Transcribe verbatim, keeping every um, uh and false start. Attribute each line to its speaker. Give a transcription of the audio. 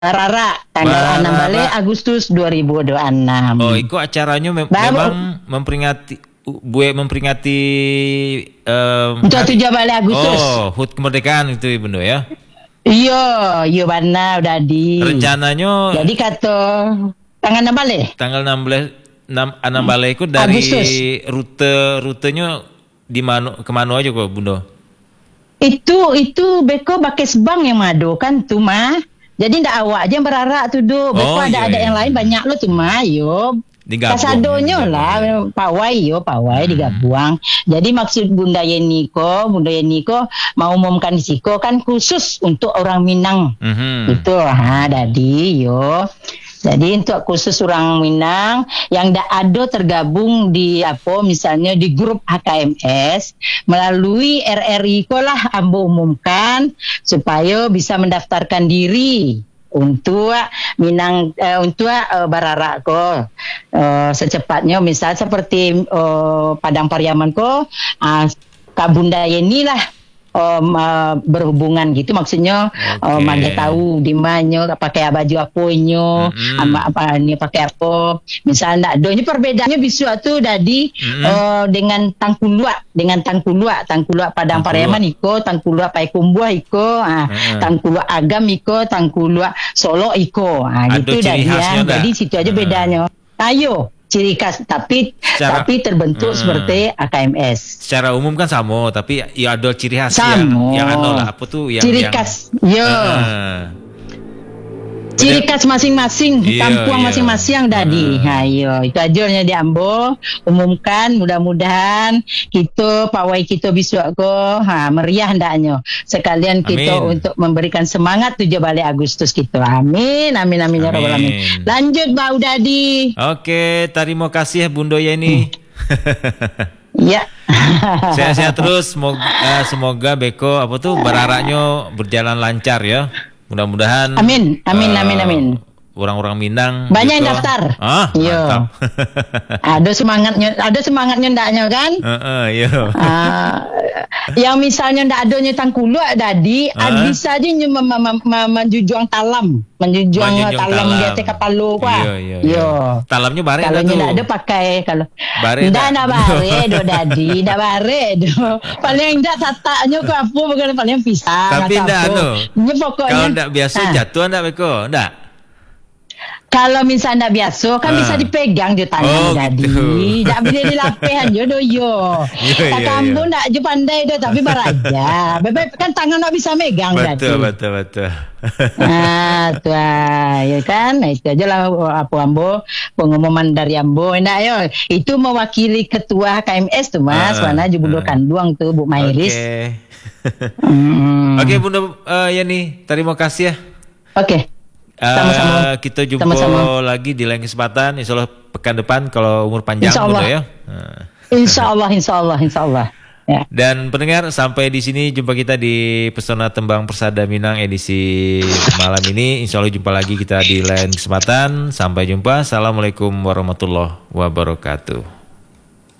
Speaker 1: Barara tanggal enam Bale Agustus dua ribu dua puluh enam.
Speaker 2: Oh, itu acaranya mem
Speaker 1: Baru.
Speaker 2: memang memperingati Bue memperingati um,
Speaker 1: tujuh Bale Agustus.
Speaker 2: Oh, H U T kemerdekaan itu Bunda ya.
Speaker 1: Iya, iya benar udah di.
Speaker 2: Rencananya
Speaker 1: jadi kata tanggal enam Bale.
Speaker 2: Tanggal enam belas enam Bale itu dari Agustus. rute rutenya di mana kemana aja kok Bunda?
Speaker 1: Itu itu beko bakes bank yang madu kan tuh mah. Jadi ndak awak aja yang berarak tuh do. Beko
Speaker 2: Oh,
Speaker 1: ada
Speaker 2: iya,
Speaker 1: ada
Speaker 2: iya.
Speaker 1: yang lain banyak lo tuh mah yo. Kasadonya lah pawai yo pawai hmm. digabung. Jadi maksud Bunda Yeniko, Bunda Yeniko mau umumkan siko kan khusus untuk orang Minang. Hmm. Itu ha dadi yo. Jadi untuk khusus orang Minang yang dah ada tergabung di apa misalnya di grup H K M S melalui R R I ko lah ambo umumkan supaya bisa mendaftarkan diri untuk Minang uh, untuk uh, Barara ko uh, secepatnya misal seperti uh, Padang Pariaman ko uh, Kak Bunda Yeni lah Um, uh, berhubungan gitu maksudnya okay. um, ada tahu di mana pakai baju apanya mm-hmm. apa ini pakai apa misalnya doanya perbedaannya bisa tuh dari mm-hmm. uh, dengan Tangkulua dengan Tangkulua Tangkulua Padang Pariaman iko Tangkulua Payakumbuh iko ah, mm-hmm. Tangkulua Agam iko Tangkulua Solo iko ah, gitu dari ya jadi situ aja mm-hmm. bedanya ayo ciri khas tapi secara, tapi terbentuk hmm, seperti A K M S.
Speaker 2: Secara umum kan sama, tapi ya ada ciri khas
Speaker 1: sama.
Speaker 2: yang yang anu lah apa tuh yang
Speaker 1: ciri
Speaker 2: yang,
Speaker 1: khas. Yo. Uh, ciri khas masing-masing,
Speaker 2: iyo,
Speaker 1: kampung
Speaker 2: iyo.
Speaker 1: masing-masing yang tadi. Uh. Ayo, itu aja di Ambo umumkan mudah-mudahan kita pawai kita besok ko ha meriah hendaknya. Sekalian kita amin. Untuk memberikan semangat tujuh Bale Agustus kita. Amin. Amin amin ya rabbal alamin. Lanjut Mbak Udadi.
Speaker 2: Oke, terima kasih Bunda Yeni.
Speaker 1: Ya.
Speaker 2: Sehat-sehat terus semoga, uh, semoga Beko apa tuh beraraknya berjalan lancar ya. Mudah-mudahan
Speaker 1: amin amin uh, amin amin
Speaker 2: orang-orang Minang
Speaker 1: banyak yang daftar.
Speaker 2: Ah, mantap.
Speaker 1: Ada semangatnya, ada semangatnya ndaknya kan?
Speaker 2: Heeh, uh, uh, iya.
Speaker 1: Uh, yang misalnya ndak adanya Tangkulu dadi, uh, bisa aja menjujuang talam, menjujuang talam dia teh kapalu kuah.
Speaker 2: Iya, iya, iya. Talamnya bare
Speaker 1: kalau
Speaker 2: tuh.
Speaker 1: Kalau ndak ada pakai kalau
Speaker 2: bare.
Speaker 1: Ndak ndak bare do dadi, ndak bare do. Paling ndak tataknya ku apa bukan paling pisang.
Speaker 2: Tapi ndak anu. Kalau ndak biasa
Speaker 1: nah.
Speaker 2: jatuh ndak Beko, ndak.
Speaker 1: Kalau misalnya ndak biasa kan uh. bisa dipegang di tangan
Speaker 2: oh,
Speaker 1: jadi ndak gitu. Boleh dilapehan yo do yo. Tak kamu ndak je pandai do tapi baraja. Bebek kan tangan ndak bisa megang
Speaker 2: betul,
Speaker 1: jadi.
Speaker 2: Betul betul betul.
Speaker 1: Nah, tuh ya kan. Nah, itu aja lah apa Ambo pengumuman dari Ambo. Nah, yo itu mewakili ketua K M S tuh Mas, uh, mana Bunda uh. Kanduang tuh Bu Mairis.
Speaker 2: Oke. Okay. mm. Oke okay, Bunda uh, Yani, terima kasih ya.
Speaker 1: Oke. Okay.
Speaker 2: Uh, kita jumpa
Speaker 1: Sama-sama.
Speaker 2: lagi di lain kesempatan. Insya Allah pekan depan kalau umur panjang Bunda ya. Uh.
Speaker 1: Insya Allah, Insya Allah, Insya Allah. Ya.
Speaker 2: Dan pendengar sampai di sini jumpa kita di Pesona Tembang Persada Minang edisi malam ini. Insya Allah jumpa lagi kita di lain kesempatan. Sampai jumpa. Assalamualaikum warahmatullahi wabarakatuh.